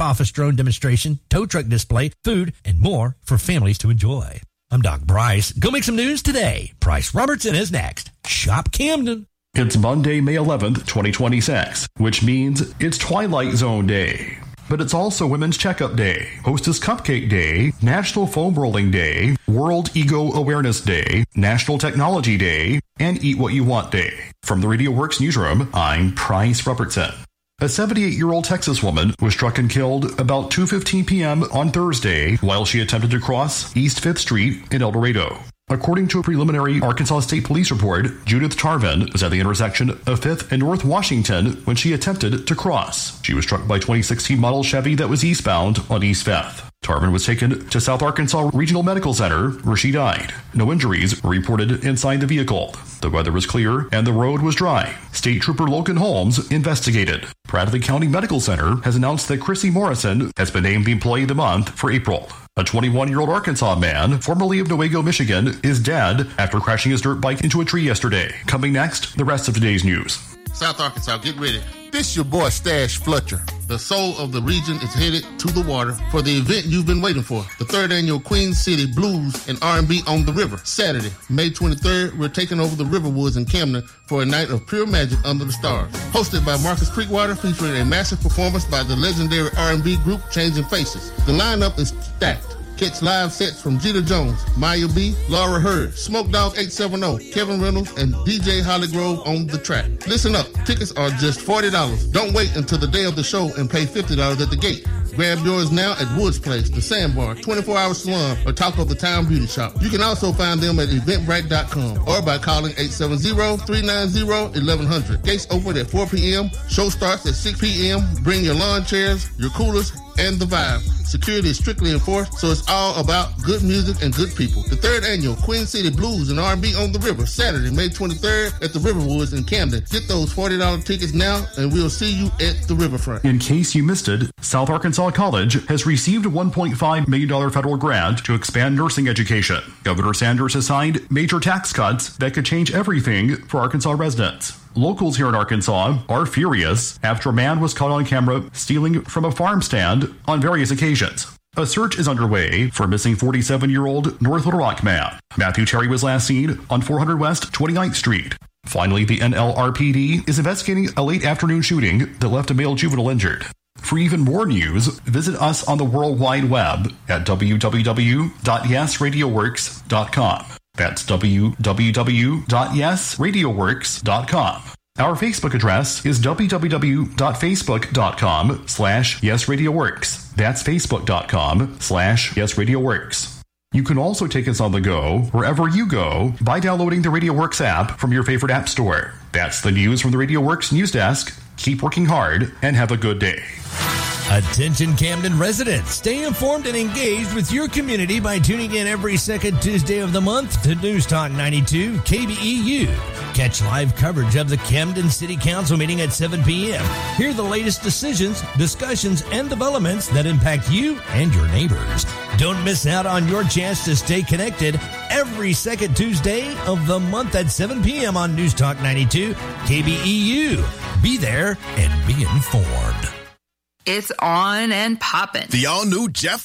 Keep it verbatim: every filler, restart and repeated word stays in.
office drone demonstration, tow truck display, food, and more for families to enjoy. I'm Doc Bryce. Go make some news today. Bryce Robertson is next. Shop Camden. It's Monday, May eleventh, twenty twenty-six, which means it's Twilight Zone Day. But it's also Women's Checkup Day, Hostess Cupcake Day, National Foam Rolling Day, World Ego Awareness Day, National Technology Day, and Eat What You Want Day. From the Radio Works newsroom, I'm Bryce Robertson. A seventy-eight-year-old Texas woman was struck and killed about two fifteen p.m. on Thursday while she attempted to cross East fifth Street in El Dorado. According to a preliminary Arkansas State Police report, Judith Tarvin was at the intersection of fifth and North Washington when she attempted to cross. She was struck by twenty sixteen model Chevy that was eastbound on East fifth. Tarvin was taken to South Arkansas Regional Medical Center, where she died. No injuries were reported inside the vehicle. The weather was clear and the road was dry. State Trooper Logan Holmes investigated. Bradley County Medical Center has announced that Chrissy Morrison has been named the Employee of the Month for April. A twenty-one-year-old Arkansas man, formerly of Newaygo, Michigan, is dead after crashing his dirt bike into a tree yesterday. Coming next, the rest of today's news. South Arkansas, get ready. This your boy Stash Fletcher. The soul of the region is headed to the water for the event you've been waiting for. The third annual Queen City Blues and R and B on the River. Saturday, May twenty-third, we're taking over the Riverwoods in Camden for a night of pure magic under the stars. Hosted by Marcus Creekwater, featuring a massive performance by the legendary R and B group Changing Faces. The lineup is stacked. Catch live sets from Jeter Jones, Maya B, Laura Hurd, Smoke Dog eight seventy, Kevin Reynolds, and D J Holly Grove on the track. Listen up, tickets are just forty dollars. Don't wait until the day of the show and pay fifty dollars at the gate. Grab yours now at Woods Place, The Sandbar, twenty-four hour salon, or Talk of the Town Beauty Shop. You can also find them at eventbrite dot com or by calling eight seven zero, three nine zero, one one zero zero. Gates open at four p.m. Show starts at six p.m. Bring your lawn chairs, your coolers, and the vibe. Security is strictly enforced, so it's all about good music and good people. The third annual Queen City Blues and R and B on the River, Saturday, May twenty-third at the Riverwoods in Camden. Get those forty dollars tickets now, and we'll see you at the riverfront. In case you missed it, South Arkansas College has received a one point five million dollars federal grant to expand nursing education. Governor Sanders has signed major tax cuts that could change everything for Arkansas residents. Locals here in Arkansas are furious after a man was caught on camera stealing from a farm stand on various occasions. A search is underway for a missing forty-seven-year-old North Little Rock man. Matthew Terry was last seen on four hundred West twenty-ninth Street. Finally, the N L R P D is investigating a late afternoon shooting that left a male juvenile injured. For even more news, visit us on the World Wide Web at w w w dot yes radio works dot com. That's w w w dot yes radio works dot com. Our Facebook address is w w w dot facebook dot com slash yes radio works. That's facebook dot com slash yes radio works. You can also take us on the go wherever you go by downloading the Radio Works app from your favorite app store. That's the news from the Radio Works news desk. Keep working hard and have a good day. Attention Camden residents, stay informed and engaged with your community by tuning in every second Tuesday of the month to News Talk ninety-two K B E U. Catch live coverage of the Camden City Council meeting at seven p.m. Hear the latest decisions, discussions, and developments that impact you and your neighbors. Don't miss out on your chance to stay connected every second Tuesday of the month at seven p.m. on News Talk ninety-two K B E U. Be there and be informed. It's on and poppin'. The all-new Jeff